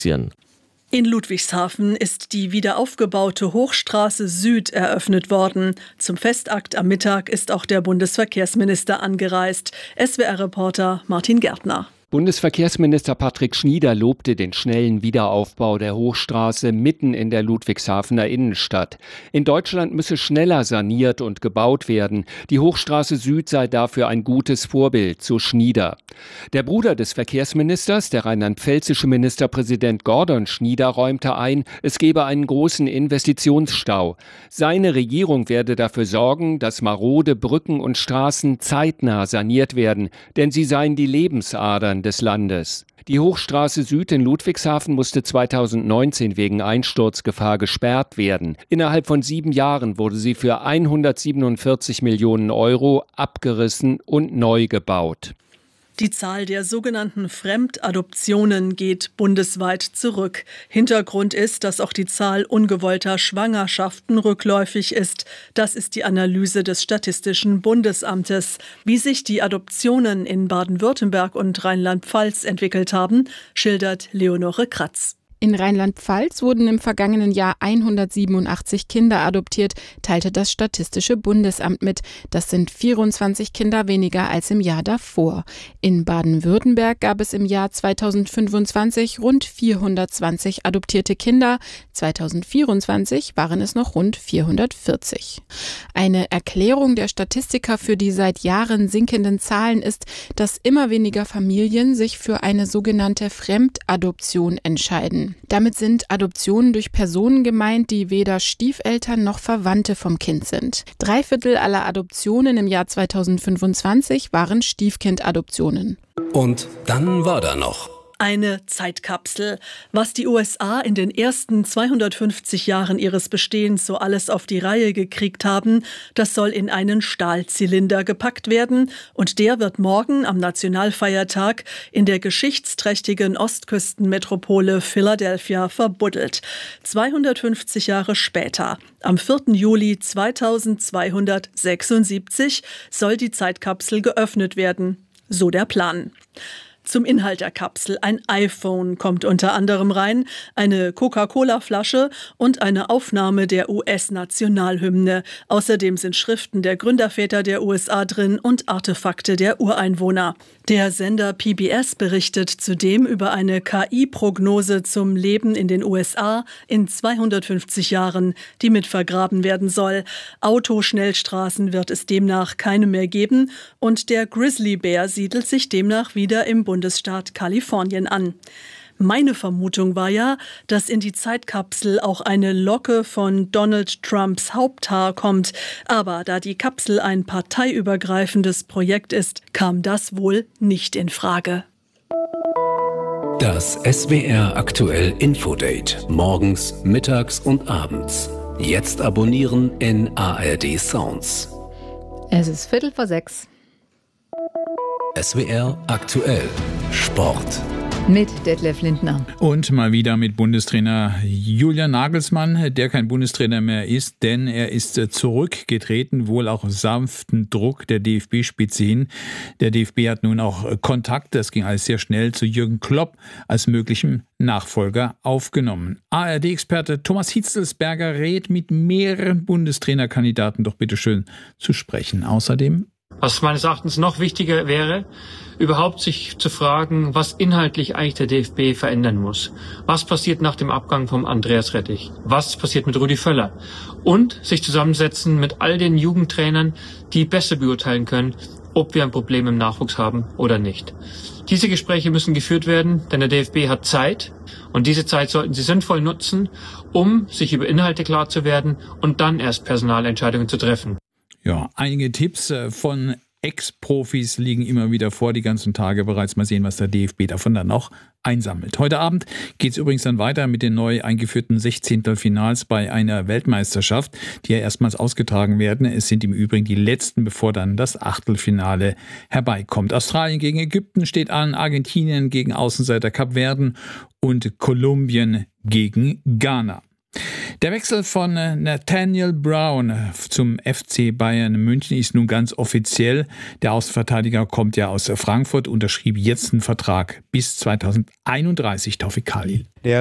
In Ludwigshafen ist die wiederaufgebaute Hochstraße Süd eröffnet worden. Zum Festakt am Mittag ist auch der Bundesverkehrsminister angereist. SWR-Reporter Martin Gärtner. Bundesverkehrsminister Patrick Schnieder lobte den schnellen Wiederaufbau der Hochstraße mitten in der Ludwigshafener Innenstadt. In Deutschland müsse schneller saniert und gebaut werden. Die Hochstraße Süd sei dafür ein gutes Vorbild, so Schnieder. Der Bruder des Verkehrsministers, der rheinland-pfälzische Ministerpräsident Gordon Schnieder, räumte ein, es gebe einen großen Investitionsstau. Seine Regierung werde dafür sorgen, dass marode Brücken und Straßen zeitnah saniert werden, denn sie seien die Lebensadern des Landes. Die Hochstraße Süd in Ludwigshafen musste 2019 wegen Einsturzgefahr gesperrt werden. Innerhalb von 7 Jahren wurde sie für 147 Millionen Euro abgerissen und neu gebaut. Die Zahl der sogenannten Fremdadoptionen geht bundesweit zurück. Hintergrund ist, dass auch die Zahl ungewollter Schwangerschaften rückläufig ist. Das ist die Analyse des Statistischen Bundesamtes. Wie sich die Adoptionen in Baden-Württemberg und Rheinland-Pfalz entwickelt haben, schildert Leonore Kratz. In Rheinland-Pfalz wurden im vergangenen Jahr 187 Kinder adoptiert, teilte das Statistische Bundesamt mit. Das sind 24 Kinder weniger als im Jahr davor. In Baden-Württemberg gab es im Jahr 2025 rund 420 adoptierte Kinder. 2024 waren es noch rund 440. Eine Erklärung der Statistiker für die seit Jahren sinkenden Zahlen ist, dass immer weniger Familien sich für eine sogenannte Fremdadoption entscheiden. Damit sind Adoptionen durch Personen gemeint, die weder Stiefeltern noch Verwandte vom Kind sind. 3/4 aller Adoptionen im Jahr 2025 waren Stiefkindadoptionen. Und dann war da noch eine Zeitkapsel. Was die USA in den ersten 250 Jahren ihres Bestehens so alles auf die Reihe gekriegt haben, das soll in einen Stahlzylinder gepackt werden und der wird morgen am Nationalfeiertag in der geschichtsträchtigen Ostküstenmetropole Philadelphia verbuddelt. 250 Jahre später, am 4. Juli 2276, soll die Zeitkapsel geöffnet werden. So der Plan. Zum Inhalt der Kapsel: ein iPhone kommt unter anderem rein, eine Coca-Cola-Flasche und eine Aufnahme der US-Nationalhymne. Außerdem sind Schriften der Gründerväter der USA drin und Artefakte der Ureinwohner. Der Sender PBS berichtet zudem über eine KI-Prognose zum Leben in den USA in 250 Jahren, die mit vergraben werden soll. Autoschnellstraßen wird es demnach keine mehr geben und der Grizzlybär siedelt sich demnach wieder im Bundesstaat Kalifornien an. Meine Vermutung war ja, dass in die Zeitkapsel auch eine Locke von Donald Trumps Haupthaar kommt. Aber da die Kapsel ein parteiübergreifendes Projekt ist, kam das wohl nicht in Frage. Das SWR aktuell Infodate. Morgens, mittags und abends. Jetzt abonnieren in ARD Sounds. Es ist 5:45. SWR aktuell Sport. Mit Detlef Lindner. Und mal wieder mit Bundestrainer Julian Nagelsmann, der kein Bundestrainer mehr ist, denn er ist zurückgetreten, wohl auch auf sanften Druck der DFB-Spitze hin. Der DFB hat nun auch Kontakt, das ging alles sehr schnell, zu Jürgen Klopp als möglichem Nachfolger aufgenommen. ARD-Experte Thomas Hitzelsberger rät mit mehreren Bundestrainerkandidaten doch bitteschön zu sprechen. Außerdem: Was meines Erachtens noch wichtiger wäre, überhaupt sich zu fragen, was inhaltlich eigentlich der DFB verändern muss. Was passiert nach dem Abgang von Andreas Rettich? Was passiert mit Rudi Völler? Und sich zusammensetzen mit all den Jugendtrainern, die besser beurteilen können, ob wir ein Problem im Nachwuchs haben oder nicht. Diese Gespräche müssen geführt werden, denn der DFB hat Zeit und diese Zeit sollten sie sinnvoll nutzen, um sich über Inhalte klar zu werden und dann erst Personalentscheidungen zu treffen. Ja, einige Tipps von Ex-Profis liegen immer wieder vor, die ganzen Tage bereits. Mal sehen, was der DFB davon dann noch einsammelt. Heute Abend geht es übrigens dann weiter mit den neu eingeführten 16. Finals bei einer Weltmeisterschaft, die ja erstmals ausgetragen werden. Es sind im Übrigen die letzten, bevor dann das Achtelfinale herbeikommt. Australien gegen Ägypten steht an, Argentinien gegen Außenseiter Kapverden und Kolumbien gegen Ghana. Der Wechsel von Nathaniel Brown zum FC Bayern München ist nun ganz offiziell. Der Außenverteidiger kommt ja aus Frankfurt, unterschrieb jetzt einen Vertrag bis 2031, Taufik Khalil.